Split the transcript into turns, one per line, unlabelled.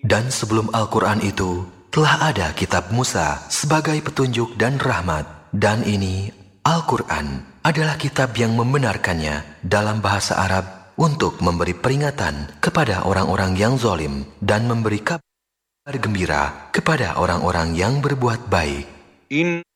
Dan sebelum Al-Quran itu, telah ada kitab Musa sebagai petunjuk dan rahmat. Dan ini, Al-Quran, adalah kitab yang membenarkannya dalam bahasa Arab untuk memberi peringatan kepada orang-orang yang zalim dan memberi kabar gembira kepada orang-orang yang berbuat baik.